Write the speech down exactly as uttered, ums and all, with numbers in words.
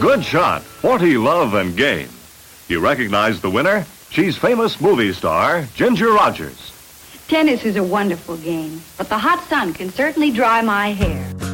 Good shot. forty love and game. You recognize the winner? She's famous movie star Ginger Rogers. Tennis is a wonderful game, but the hot sun can certainly dry my hair.